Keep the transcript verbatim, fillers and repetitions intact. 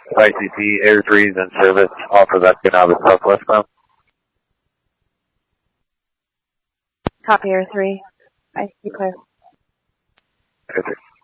I C C Air three is in service off of Escanaba Southwest bound. Copy Air three. I C C clear. Perfect.